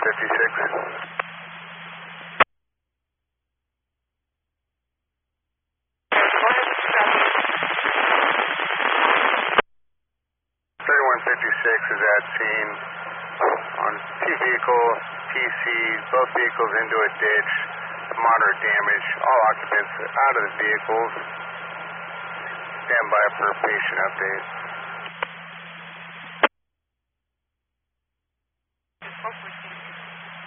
3156. 3156 is at scene on two vehicles, PC, both vehicles into a ditch, moderate damage, all occupants out of the vehicles. Stand by for a patient update.